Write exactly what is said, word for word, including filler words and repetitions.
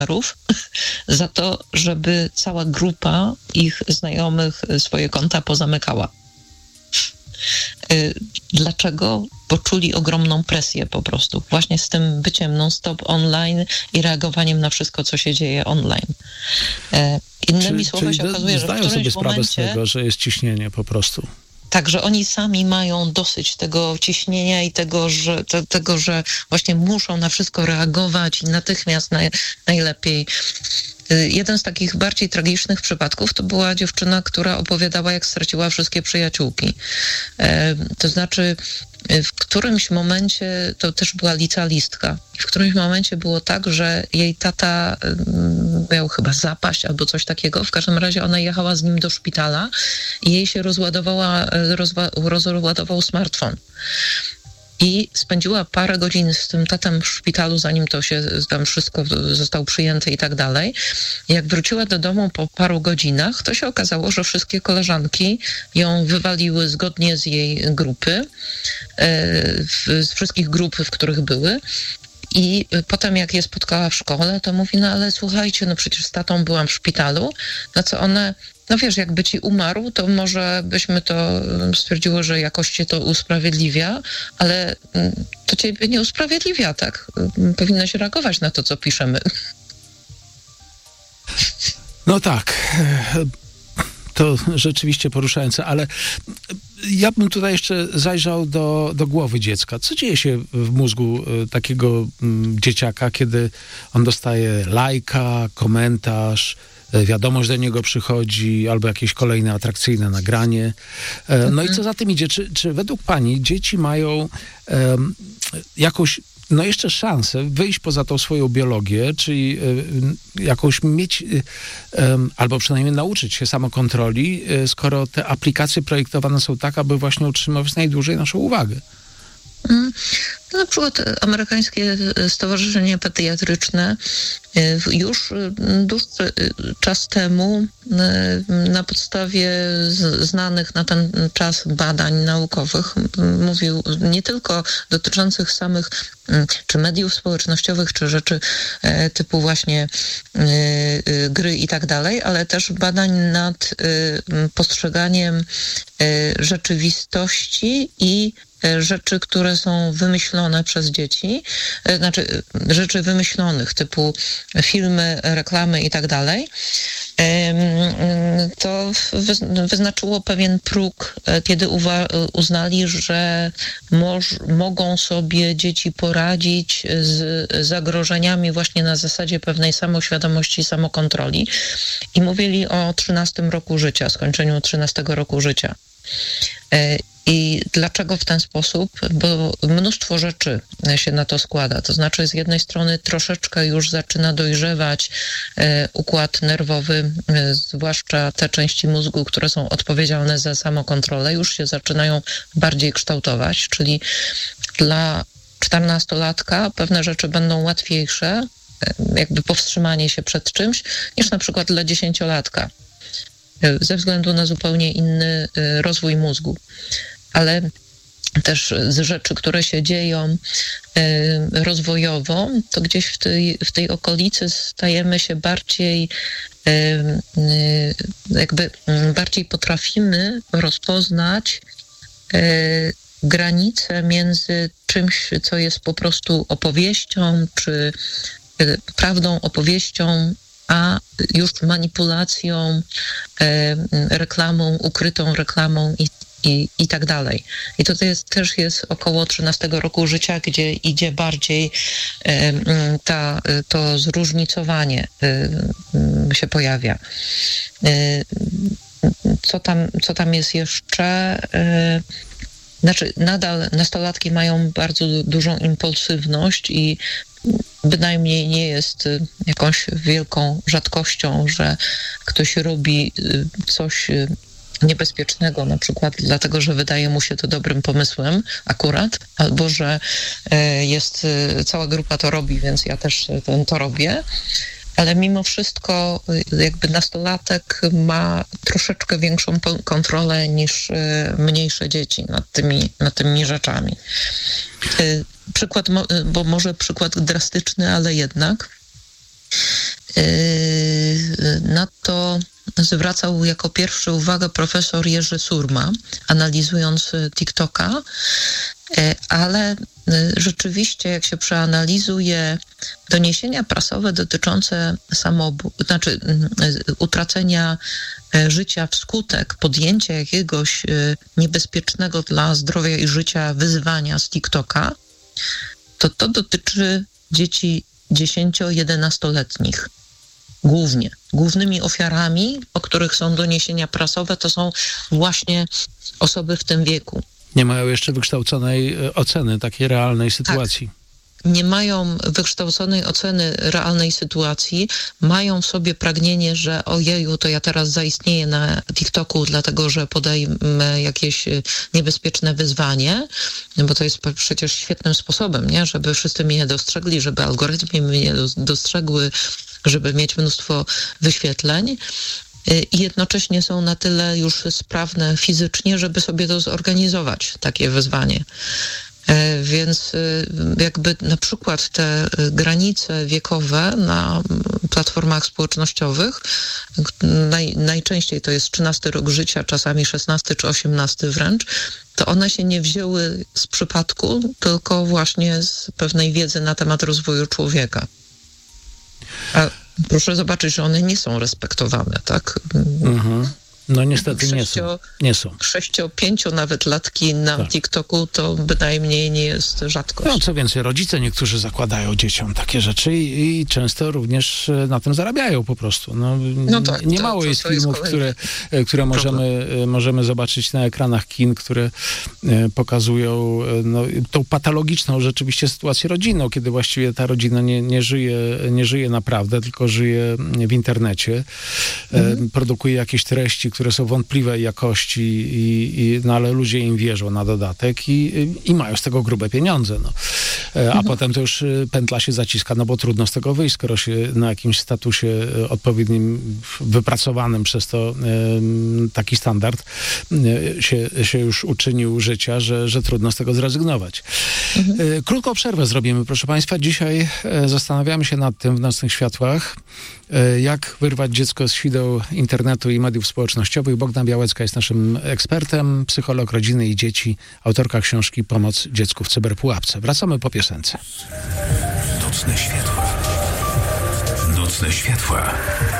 numerów za to, żeby cała grupa ich znajomych swoje konta pozamykała. Dlaczego? Bo czuli ogromną presję po prostu. Właśnie z tym byciem non-stop online i reagowaniem na wszystko, co się dzieje online. Innymi Czy, słowy czyli się okazuje, że w zdają sobie sprawę momencie, z tego, że jest ciśnienie po prostu. Tak, że oni sami mają dosyć tego ciśnienia i tego, że, te, tego, że właśnie muszą na wszystko reagować i natychmiast naj, najlepiej. Jeden z takich bardziej tragicznych przypadków to była dziewczyna, która opowiadała, jak straciła wszystkie przyjaciółki. E, to znaczy, w którymś momencie, to też była licealistka, w którymś momencie było tak, że jej tata miał chyba zapaść albo coś takiego. W każdym razie ona jechała z nim do szpitala i jej się rozładowała, rozwa, rozładował smartfon. I spędziła parę godzin z tym tatem w szpitalu, zanim to się tam wszystko zostało przyjęte i tak dalej. Jak wróciła do domu po paru godzinach, to się okazało, że wszystkie koleżanki ją wywaliły zgodnie z jej grupy, z wszystkich grup, w których były. I potem jak je spotkała w szkole, to mówi, no ale słuchajcie, no przecież z tatą byłam w szpitalu, na co one, no wiesz, jakby ci umarł, to może byśmy to stwierdziły, że jakoś cię to usprawiedliwia, ale to ciebie nie usprawiedliwia, tak? Powinnaś reagować na to, co piszemy. No tak, to rzeczywiście poruszające, ale ja bym tutaj jeszcze zajrzał do, do głowy dziecka. Co dzieje się w mózgu takiego dzieciaka, kiedy on dostaje lajka, komentarz, wiadomość do niego przychodzi, albo jakieś kolejne atrakcyjne nagranie. No mhm. i co za tym idzie? Czy, czy według pani dzieci mają um, jakąś no jeszcze szansę wyjść poza tą swoją biologię, czyli y, jakąś mieć, y, y, albo przynajmniej nauczyć się samokontroli, y, skoro te aplikacje projektowane są tak, aby właśnie utrzymywać najdłużej naszą uwagę? Mm. No, na przykład amerykańskie Stowarzyszenie Pediatryczne już dłuższy czas temu na podstawie znanych na ten czas badań naukowych mówił nie tylko dotyczących samych czy mediów społecznościowych, czy rzeczy typu właśnie gry i tak dalej, ale też badań nad postrzeganiem rzeczywistości i rzeczy, które są wymyślone przez dzieci, znaczy rzeczy wymyślonych, typu filmy, reklamy i tak dalej, to wyznaczyło pewien próg, kiedy uwa- uznali, że moż- mogą sobie dzieci poradzić z zagrożeniami właśnie na zasadzie pewnej samoświadomości, samokontroli i mówili o trzynastym roku życia, skończeniu trzynastego roku życia. I dlaczego w ten sposób? Bo mnóstwo rzeczy się na to składa. To znaczy z jednej strony troszeczkę już zaczyna dojrzewać e, układ nerwowy, e, zwłaszcza te części mózgu, które są odpowiedzialne za samokontrolę, już się zaczynają bardziej kształtować, czyli dla czternastolatka pewne rzeczy będą łatwiejsze, e, jakby powstrzymanie się przed czymś, niż na przykład dla dziesięciolatka. Ze względu na zupełnie inny rozwój mózgu. Ale też z rzeczy, które się dzieją rozwojowo, to gdzieś w tej, w tej okolicy stajemy się bardziej, jakby bardziej potrafimy rozpoznać granice między czymś, co jest po prostu opowieścią, czy prawdą, opowieścią, a już manipulacją, e, reklamą, ukrytą reklamą i, i, i tak dalej. I to jest, też jest około trzynastego roku życia, gdzie idzie bardziej e, ta, to zróżnicowanie e, się pojawia. E, co tam, co tam jest jeszcze? E, Znaczy, nadal nastolatki mają bardzo dużą impulsywność i bynajmniej nie jest jakąś wielką rzadkością, że ktoś robi coś niebezpiecznego, na przykład dlatego, że wydaje mu się to dobrym pomysłem akurat, albo że jest, cała grupa to robi, więc ja też to robię. Ale mimo wszystko jakby nastolatek ma troszeczkę większą kontrolę niż mniejsze dzieci nad tymi, nad tymi rzeczami. Przykład, bo może przykład drastyczny, ale jednak Na to zwracał jako pierwszy uwagę profesor Jerzy Surma, analizując TikToka, ale rzeczywiście, jak się przeanalizuje doniesienia prasowe dotyczące samobój, znaczy utracenia życia wskutek podjęcia jakiegoś niebezpiecznego dla zdrowia i życia wyzwania z TikToka, to to dotyczy dzieci dziesięcio-jedenastoletnich. Głównie. Głównymi ofiarami, o których są doniesienia prasowe, to są właśnie osoby w tym wieku. Nie mają jeszcze wykształconej oceny takiej realnej sytuacji. Tak. Nie mają wykształconej oceny realnej sytuacji, mają w sobie pragnienie, że ojeju, to ja teraz zaistnieję na TikToku, dlatego że podejmę jakieś niebezpieczne wyzwanie, bo to jest przecież świetnym sposobem, nie? Żeby wszyscy mnie dostrzegli, żeby algorytmy mnie dostrzegły, żeby mieć mnóstwo wyświetleń. I jednocześnie są na tyle już sprawne fizycznie, żeby sobie to zorganizować, takie wyzwanie. Więc jakby na przykład te granice wiekowe na platformach społecznościowych, naj, najczęściej to jest trzynasty rok życia, czasami szesnasty czy osiemnasty wręcz, to one się nie wzięły z przypadku, tylko właśnie z pewnej wiedzy na temat rozwoju człowieka. A proszę zobaczyć, że one nie są respektowane, tak? Mhm. No niestety Sześcio, nie są. Nie są. Sześcio, pięcio nawet latki na tak. TikToku to bynajmniej nie jest rzadkość. No co więcej, rodzice niektórzy zakładają dzieciom takie rzeczy i, i często również na tym zarabiają po prostu. No, no tak, nie to, mało to, jest to filmów, jest które, które możemy, możemy zobaczyć na ekranach kin, które pokazują no, tą patologiczną rzeczywiście sytuację rodzinną, kiedy właściwie ta rodzina nie, nie, żyje, nie żyje naprawdę, tylko żyje w internecie, mhm. produkuje jakieś treści, które są wątpliwej jakości, i, i, no ale ludzie im wierzą na dodatek i, i mają z tego grube pieniądze. No. A mhm. potem to już pętla się zaciska, no bo trudno z tego wyjść, skoro się na jakimś statusie odpowiednim, wypracowanym przez to taki standard się, się już uczynił życia, że, że trudno z tego zrezygnować. Mhm. Krótką przerwę zrobimy, proszę Państwa. Dzisiaj zastanawiamy się nad tym w Nocnych Światłach, jak wyrwać dziecko z sideł internetu i mediów społecznościowych. Bogdan Białecka jest naszym ekspertem, psycholog rodziny i dzieci, autorka książki Pomoc dziecku w cyberpułapce. Wracamy po piosence. Nocne Światła. Nocne Światła.